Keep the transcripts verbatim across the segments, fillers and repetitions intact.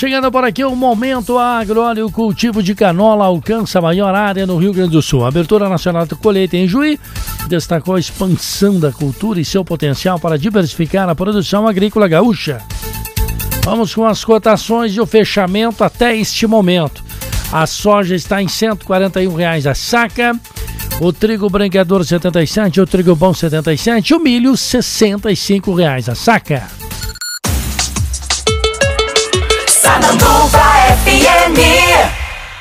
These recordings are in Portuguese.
chegando por aqui o Momento Agro. Olha, o cultivo de canola alcança a maior área no Rio Grande do Sul. A abertura nacional da colheita em Juí destacou a expansão da cultura e seu potencial para diversificar a produção agrícola gaúcha. Vamos com as cotações e o fechamento até este momento. A soja está em cento e quarenta e um reais a saca, o trigo branqueador setenta e sete, o trigo bom setenta e sete, o milho sessenta e cinco reais a saca. Sananduva F M.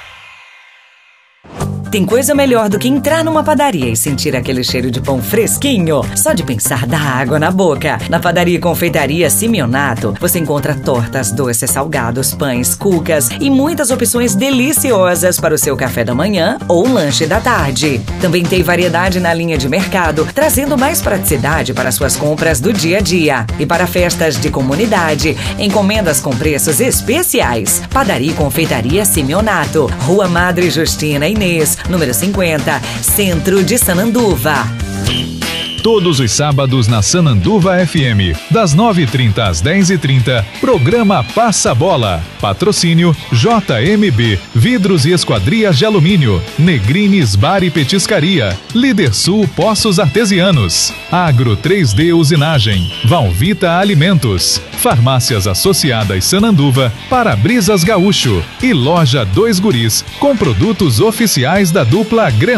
Tem coisa melhor do que entrar numa padaria e sentir aquele cheiro de pão fresquinho. Só de pensar dá água na boca. Na Padaria e Confeitaria Simeonato, você encontra tortas, doces, salgados, pães, cucas e muitas opções deliciosas para o seu café da manhã ou lanche da tarde. Também tem variedade na linha de mercado, trazendo mais praticidade para suas compras do dia a dia. E para festas de comunidade, encomendas com preços especiais. Padaria e Confeitaria Simeonato, Rua Madre Justina Inês, número cinquenta, Centro de Sananduva. Todos os sábados na Sananduva F M, das nove e trinta às dez e trinta, programa Passa Bola. Patrocínio J M B, Vidros e Esquadrias de Alumínio, Negrines Bar e Petiscaria, Líder Sul Poços Artesianos, Agro três D Usinagem, Valvita Alimentos, Farmácias Associadas Sananduva, Para-Brisas Gaúcho e Loja Dois Guris, com produtos oficiais da dupla Grenal.